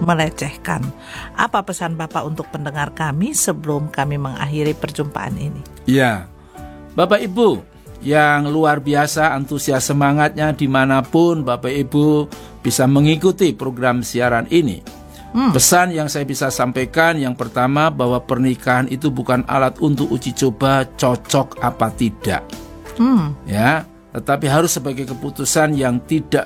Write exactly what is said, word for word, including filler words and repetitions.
melecehkan. Apa pesan Bapak untuk pendengar kami sebelum kami mengakhiri perjumpaan ini? Ya, Bapak Ibu yang luar biasa antusias semangatnya dimanapun Bapak Ibu bisa mengikuti program siaran ini. Hmm. Pesan yang saya bisa sampaikan yang pertama bahwa pernikahan itu bukan alat untuk uji coba cocok apa tidak. Hmm. Ya, tetapi harus sebagai keputusan yang tidak